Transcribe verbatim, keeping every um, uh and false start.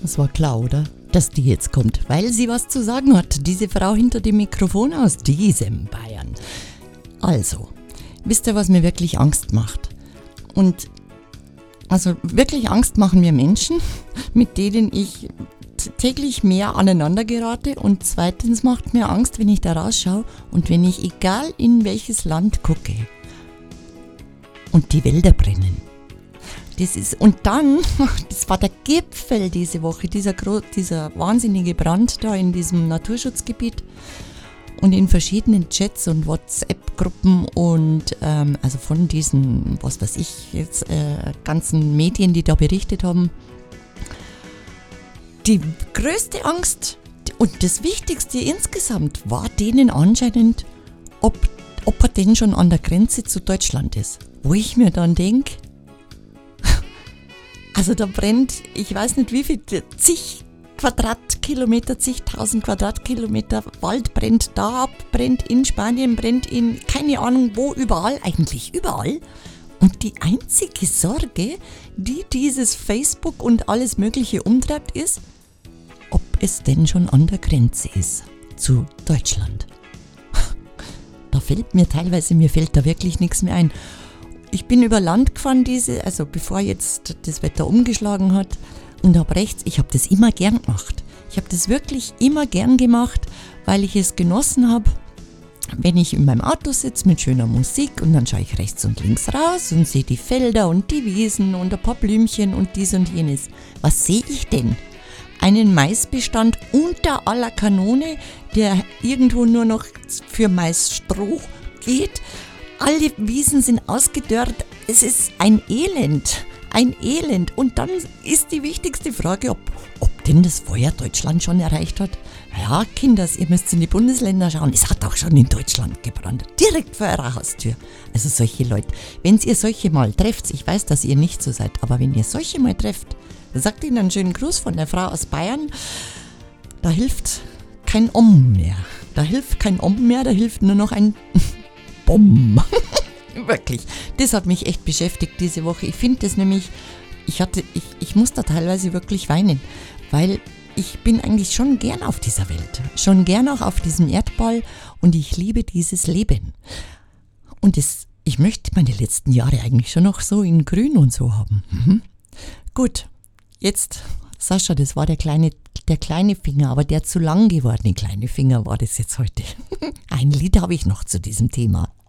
Das war klar, oder? Dass die jetzt kommt, weil sie was zu sagen hat. Diese Frau hinter dem Mikrofon aus diesem Bayern. Also, wisst ihr, was mir wirklich Angst macht? Und also wirklich Angst machen mir Menschen, mit denen ich täglich mehr aneinander gerate. Und zweitens macht mir Angst, wenn ich da rausschaue und wenn ich, egal in welches Land gucke, und die Wälder brennen. Das ist, und dann, das war der Gipfel diese Woche, dieser, dieser wahnsinnige Brand da in diesem Naturschutzgebiet und in verschiedenen Chats und WhatsApp-Gruppen und ähm, also von diesen, was weiß ich, jetzt äh, ganzen Medien, die da berichtet haben. Die größte Angst und das Wichtigste insgesamt war denen anscheinend, ob, ob er denn schon an der Grenze zu Deutschland ist. Wo ich mir dann denke, also da brennt, ich weiß nicht wie viel, zig Quadratkilometer, zigtausend Quadratkilometer Wald brennt da ab, brennt in Spanien, brennt in, keine Ahnung wo, überall, eigentlich überall. Und die einzige Sorge, die dieses Facebook und alles Mögliche umtreibt, ist, ob es denn schon an der Grenze ist zu Deutschland. Da fällt mir teilweise, mir fällt da wirklich nichts mehr ein. Ich bin über Land gefahren, diese, also bevor jetzt das Wetter umgeschlagen hat, und habe rechts, ich habe das immer gern gemacht. Ich habe das wirklich immer gern gemacht, weil ich es genossen habe, wenn ich in meinem Auto sitze mit schöner Musik und dann schaue ich rechts und links raus und sehe die Felder und die Wiesen und ein paar Blümchen und dies und jenes. Was sehe ich denn? Einen Maisbestand unter aller Kanone, der irgendwo nur noch für Maisstroh geht. Alle Wiesen sind ausgedörrt. Es ist ein Elend, ein Elend. Und dann ist die wichtigste Frage, ob, ob denn das Feuer Deutschland schon erreicht hat. Ja, Kinders, ihr müsst in die Bundesländer schauen. Es hat auch schon in Deutschland gebrannt. Direkt vor eurer Haustür. Also solche Leute, wenn ihr solche mal trefft, ich weiß, dass ihr nicht so seid, aber wenn ihr solche mal trefft, sagt ihnen einen schönen Gruß von der Frau aus Bayern. Da hilft kein Om mehr. Da hilft kein Om mehr, da hilft nur noch ein Bom. Wirklich. Das hat mich echt beschäftigt diese Woche. Ich finde das nämlich, ich hatte, ich, ich muss da teilweise wirklich weinen, weil ich bin eigentlich schon gern auf dieser Welt, schon gern auch auf diesem Erdball und ich liebe dieses Leben. Und das, ich möchte meine letzten Jahre eigentlich schon noch so in Grün und so haben. Mhm. Gut, jetzt, Sascha, das war der kleine, der kleine Finger, aber der zu lang gewordene kleine Finger war das jetzt heute. Ein Lied habe ich noch zu diesem Thema.